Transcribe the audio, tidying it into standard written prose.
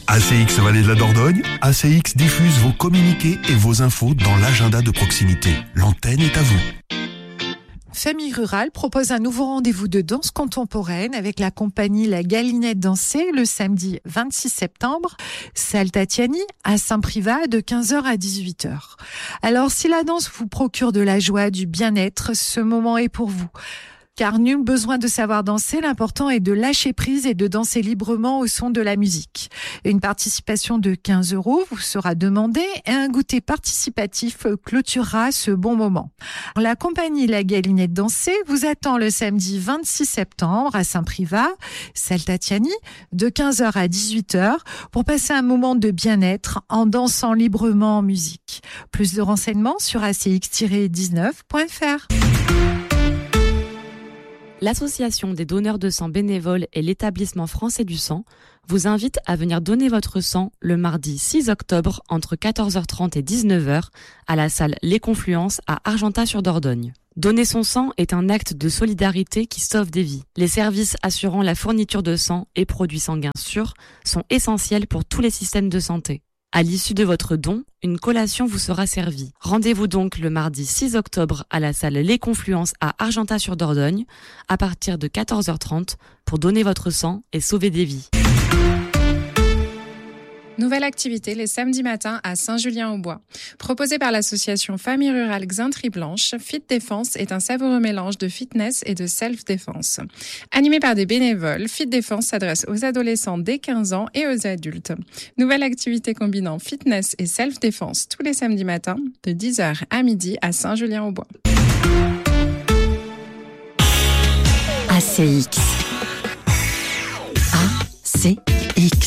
ACX Vallée de la Dordogne, ACX diffuse vos communiqués et vos infos dans l'agenda de proximité. L'antenne est à vous. Famille Rurale propose un nouveau rendez-vous de danse contemporaine avec la compagnie La Galinette Dansée le samedi 26 septembre, salle Tatiani à Saint-Privat de 15h à 18h. Alors si la danse vous procure de la joie, du bien-être, ce moment est pour vous. Car nul besoin de savoir danser, l'important est de lâcher prise et de danser librement au son de la musique. Une participation de 15 € vous sera demandée et un goûter participatif clôturera ce bon moment. La compagnie La Galinette Dansée vous attend le samedi 26 septembre à Saint-Privat, salle Tatiani, de 15h à 18h pour passer un moment de bien-être en dansant librement en musique. Plus de renseignements sur acx-19.fr. L'Association des donneurs de sang bénévoles et l'Établissement français du sang vous invitent à venir donner votre sang le mardi 6 octobre entre 14h30 et 19h à la salle Les Confluences à Argentat-sur-Dordogne. Donner son sang est un acte de solidarité qui sauve des vies. Les services assurant la fourniture de sang et produits sanguins sûrs sont essentiels pour tous les systèmes de santé. À l'issue de votre don, une collation vous sera servie. Rendez-vous donc le mardi 6 octobre à la salle Les Confluences à Argentat-sur-Dordogne à partir de 14h30 pour donner votre sang et sauver des vies. Nouvelle activité les samedis matins à Saint-Julien-au-Bois. Proposée par l'association Famille Rurale Xintri Blanche, Fit Défense est un savoureux mélange de fitness et de self-défense. Animé par des bénévoles, Fit Défense s'adresse aux adolescents dès 15 ans et aux adultes. Nouvelle activité combinant fitness et self-défense tous les samedis matins de 10h à midi à Saint-Julien-au-Bois. ACX. ACX.